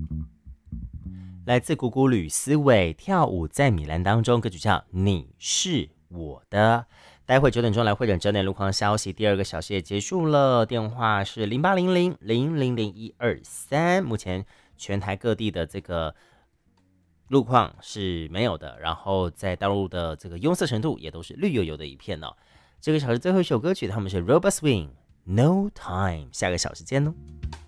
来自古古吕思伟跳舞在米兰当中，歌曲叫《你是我的》。待会9点钟来会诊整点路况消息，第2个小时也结束了。电话是0800000123，目前全台各地的这个路况是没有的，然后在道路的这个拥塞程度也都是绿油油的一片哦。这个小时最后一首歌曲，他们是 Robot Swing No Time， 下个小时见哦。